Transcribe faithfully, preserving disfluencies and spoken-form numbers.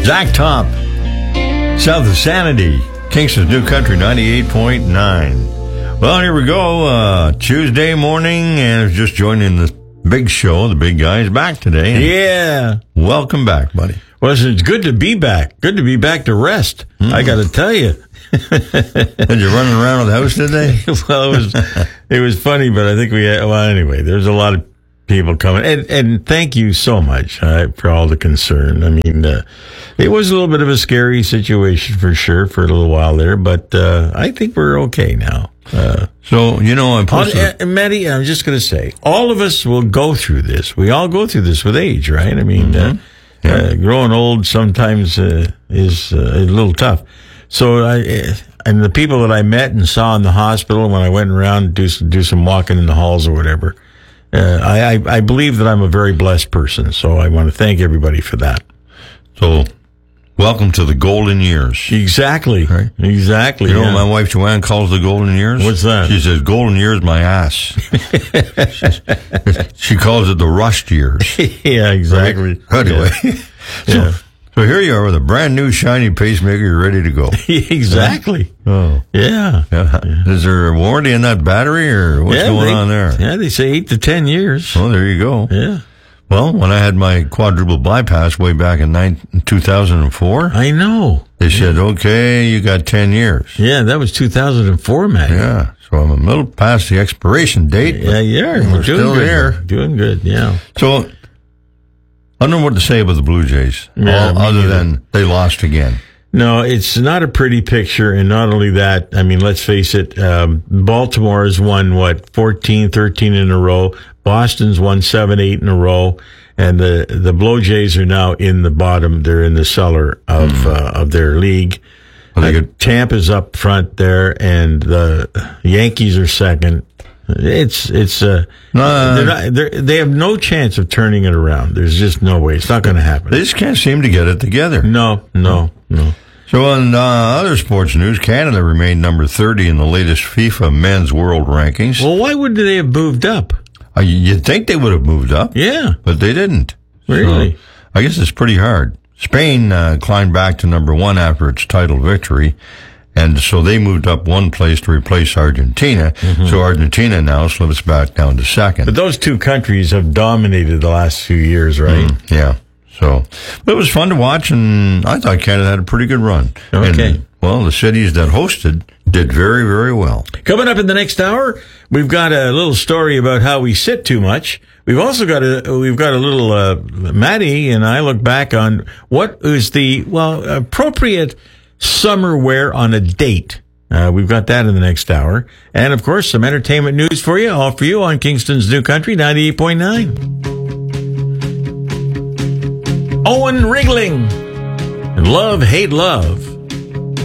Zach Top, South of Sanity, Kingston's New Country ninety-eight point nine. Well, here we go. Uh, Tuesday morning, and just joining the big show. The big guy's back today. Yeah. Welcome back, buddy. Well, it's good to be back. Good to be back to rest. Mm. I got to tell you. Did you running around the house today? Well, it was it was funny, but I think we had, well, anyway, there's a lot of people coming. And, and thank you so much uh, for all the concern. I mean, uh, it was a little bit of a scary situation for sure for a little while there, but uh, I think we're okay now. Uh, so, you know, I'm posted. Uh, Maddie, I'm just going to say, all of us will go through this. We all go through this with age, right? I mean, mm-hmm. uh, yeah. uh, growing old sometimes uh, is uh, a little tough. So, I, and the people that I met and saw in the hospital when I went around do some, do some walking in the halls or whatever, uh, I, I, I believe that I'm a very blessed person. So I want to thank everybody for that. So, welcome to the golden years. Exactly. Right? Exactly. You know yeah. what my wife Joanne calls the golden years? What's that? She says, golden years, my ass. She calls it the rust years. Yeah, exactly. Right? Anyway. Yeah. So, yeah. So here you are with a brand new shiny pacemaker. You're ready to go. Exactly. Oh. Yeah. yeah. Is there a warranty in that battery or what's yeah, going they, on there? Yeah, they say eight to ten years. Oh, there you go. Yeah. Well, when I had my quadruple bypass way back in nine, two thousand four. I know. They yeah. said, okay, you got ten years. Yeah, that was two thousand four, man. Yeah. So I'm a little past the expiration date. Yeah, yeah. We're, we're doing still good. there. Doing good, yeah. So I don't know what to say about the Blue Jays, yeah, all, other than they lost again. No, it's not a pretty picture, and not only that, I mean, let's face it, um, Baltimore has won, what, fourteen, thirteen in a row. Boston's won seven, eight in a row, and the, the Blue Jays are now in the bottom. They're in the cellar of mm. uh, of their league. Well, uh, could... Tampa's up front there, and the Yankees are second. It's it's uh, uh they're not, they're, they have no chance of turning it around. There's just no way. It's not going to happen. They just can't seem to get it together. No, no, no. So in uh, other sports news, Canada remained number thirty in the latest FIFA Men's World Rankings. Well, why would they have moved up? Uh, you'd think they would have moved up. Yeah. But they didn't. Really? So I guess it's pretty hard. Spain uh, climbed back to number one after its title victory. And so they moved up one place to replace Argentina. Mm-hmm. So Argentina now slips back down to second. But those two countries have dominated the last few years, right? Mm, yeah. So but it was fun to watch, and I thought Canada had a pretty good run. Okay. And, well, the cities that hosted did very, very well. Coming up in the next hour, we've got a little story about how we sit too much. We've also got a we've got a little uh, Maddie and I look back on what is the well appropriate summer wear on a date. Uh, we've got that in the next hour. And, of course, some entertainment news for you, all for you on Kingston's New Country ninety-eight point nine. Owen Rigling. Love, Hate, Love.